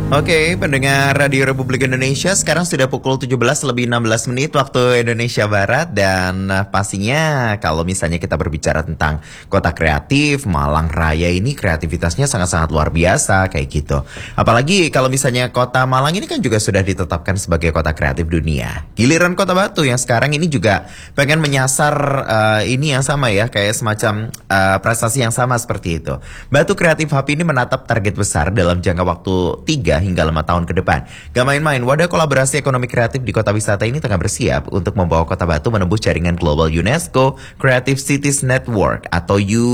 Oke, pendengar Radio Republik Indonesia, sekarang sudah pukul 17 lebih 16 menit waktu Indonesia Barat. Dan pastinya kalau misalnya kita berbicara tentang kota kreatif, Malang Raya ini kreativitasnya sangat-sangat luar biasa kayak gitu. Apalagi kalau misalnya kota Malang ini kan juga sudah ditetapkan sebagai kota kreatif dunia. Giliran kota Batu yang sekarang ini juga pengen menyasar ini yang sama ya, kayak semacam prestasi yang sama seperti itu. Batu Creative Hub ini menatap target besar dalam jangka waktu 3 hingga 5 tahun ke depan. Gak main-main, wadah kolaborasi ekonomi kreatif di kota wisata ini tengah bersiap untuk membawa kota Batu menembus jaringan global UNESCO Creative Cities Network atau